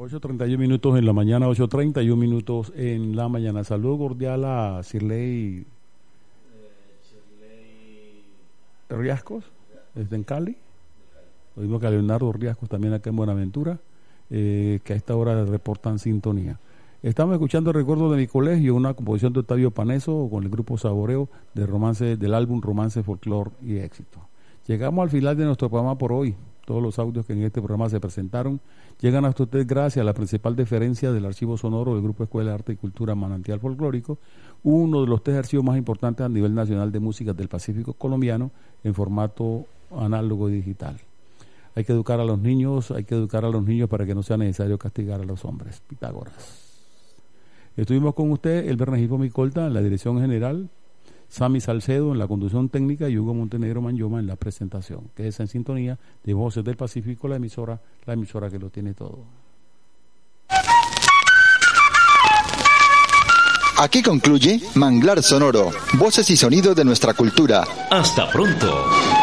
8:31 minutos en la mañana, 8:31 minutos en la mañana. Saludo cordial a Shirley Riascos, desde en Cali. Lo mismo que a Leonardo Riascos también acá en Buenaventura, que a esta hora reportan sintonía. Estamos escuchando el recuerdo de mi colegio, una composición de Octavio Paneso con el grupo Saboreo del álbum Romance, Folclor y Éxito. Llegamos al final de nuestro programa por hoy. Todos los audios que en este programa se presentaron llegan hasta ustedes gracias a la principal deferencia del Archivo Sonoro del Grupo Escuela de Arte y Cultura Manantial Folclórico, uno de los 3 archivos más importantes a nivel nacional de música del Pacífico colombiano en formato análogo y digital. Hay que educar a los niños para que no sea necesario castigar a los hombres. Pitágoras. Estuvimos con usted, el Bernegifo Micolta, en la dirección general, Sammy Salcedo en la conducción técnica y Hugo Montenegro Manyoma en la presentación. Quédese en sintonía de Voces del Pacífico, la emisora que lo tiene todo. Aquí concluye Manglar Sonoro, voces y sonidos de nuestra cultura. Hasta pronto.